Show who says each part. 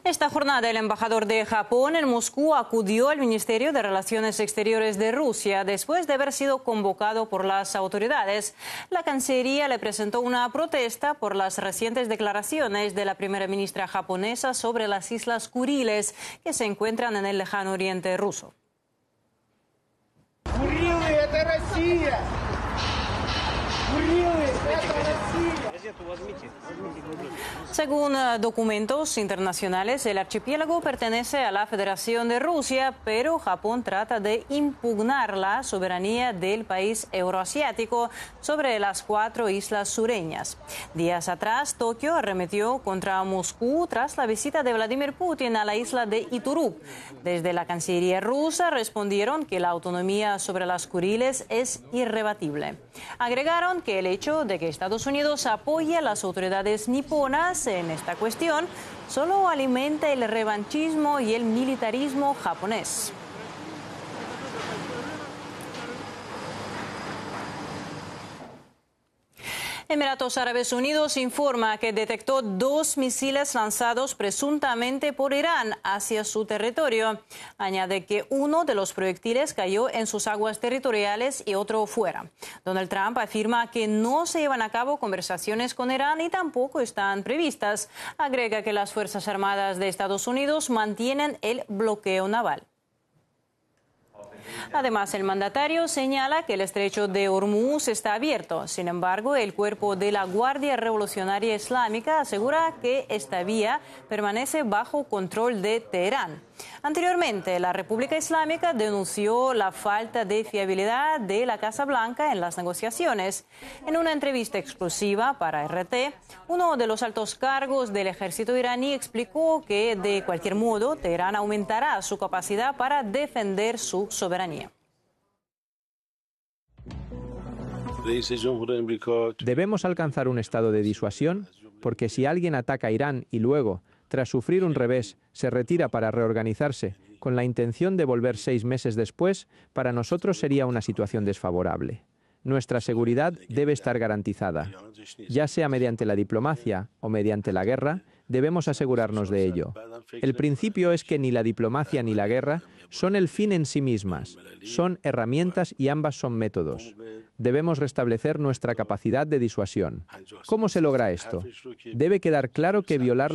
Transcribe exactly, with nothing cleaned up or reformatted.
Speaker 1: Esta jornada el embajador de Japón en Moscú acudió al Ministerio de Relaciones Exteriores de Rusia después de haber sido convocado por las autoridades. La Cancillería le presentó una protesta por las recientes declaraciones de la primera ministra japonesa sobre las Islas Kuriles, que se encuentran en el lejano oriente ruso. Según documentos internacionales, el archipiélago pertenece a la Federación de Rusia, pero Japón trata de impugnar la soberanía del país euroasiático sobre las cuatro islas sureñas. Días atrás, Tokio arremetió contra Moscú tras la visita de Vladimir Putin a la isla de Iturup. Desde la Cancillería rusa respondieron que la autonomía sobre las Kuriles es irrebatible. Agregaron que el hecho de que Estados Unidos apoye a las autoridades niponas en esta cuestión solo alimenta el revanchismo y el militarismo japonés. Emiratos Árabes Unidos informa que detectó dos misiles lanzados presuntamente por Irán hacia su territorio. Añade que uno de los proyectiles cayó en sus aguas territoriales y otro fuera. Donald Trump afirma que no se llevan a cabo conversaciones con Irán y tampoco están previstas. Agrega que las Fuerzas Armadas de Estados Unidos mantienen el bloqueo naval. Además, el mandatario señala que el estrecho de Hormuz está abierto. Sin embargo, el cuerpo de la Guardia Revolucionaria Islámica asegura que esta vía permanece bajo control de Teherán. Anteriormente, la República Islámica denunció la falta de fiabilidad de la Casa Blanca en las negociaciones. En una entrevista exclusiva para R T, uno de los altos cargos del ejército iraní explicó que, de cualquier modo, Teherán aumentará su capacidad para defender su soberanía.
Speaker 2: Debemos alcanzar un estado de disuasión, porque si alguien ataca a Irán y luego, tras sufrir un revés, se retira para reorganizarse, con la intención de volver seis meses después, para nosotros sería una situación desfavorable. Nuestra seguridad debe estar garantizada. Ya sea mediante la diplomacia o mediante la guerra, debemos asegurarnos de ello. El principio es que ni la diplomacia ni la guerra son el fin en sí mismas, son herramientas y ambas son métodos. Debemos restablecer nuestra capacidad de disuasión. ¿Cómo se logra esto? Debe quedar claro que violar